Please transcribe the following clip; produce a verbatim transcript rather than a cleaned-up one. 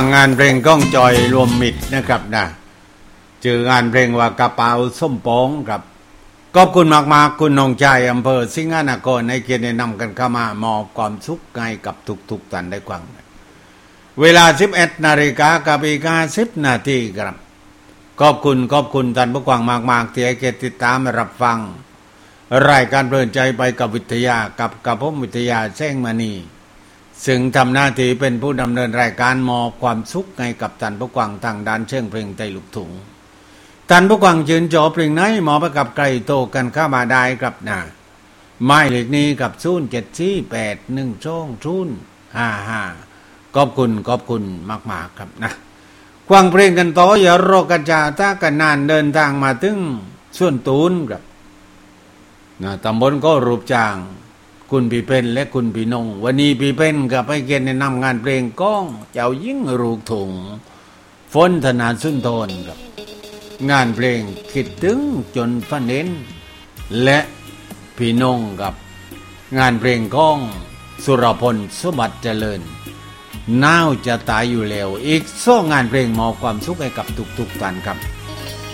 งานเพลงก้องจอยรวมมิตรนะครับนะชื่องานเพลงว่ากระเป๋าส้มโป้งครับขอบคุณมากๆคุณน้องชายอำเภอสิงหนครในเกียรติแนะนำกันเข้ามามอบความสุขให้กับทุกๆท่านได้ฟังเวลา สิบเอ็ดนาฬิกา กับอีกห้าสิบนาทีครับขอบคุณขอบคุณท่านผู้ฟังมากๆที่ให้เกียรติติดตามรับฟังรายการเพลินใจไปกับวิทยากับกับผมวิทยาแจ้งมณีซึ่งทำหน้าที่เป็นผู้ดำเนินรายการมอบความสุขให้กับท่านผู้ฟังทางด้านเชิงเพลงไทยลูกทุ่งท่านผู้ฟังชื่นชอบเพลงไหนมอบไปกับไกลโตกันเข้ามาได้ครับนะหมายเลขนี้กับศูนย์ เจ็ด สี่ แปด หนึ่ง สอง ศูนย์ ห้า ห้าขอบคุณขอบคุณมากๆครับนะฟังเพลงกันต่ออย่ารอกันจาถ้ากันนานเดินทางมาถึงส่วนตูนครับนะตำบลก็รูปจางคุณพี่เป็นและคุณพี่นงวันนี้พี่เป็นกับไปเกียรติแนะนำงานเพลงก้องเจ้ายิ่งรูกถุงฝนธนาสุนทรครับงานเพลงคิดถึงจนฝันเห็นและพี่นงกับงานเพลงก้องสุรพลสมบัติเจริญน่าวจะตายอยู่แล้วอีกสองงานเพลงมอบความสุขให้กับทุกๆท่านครับ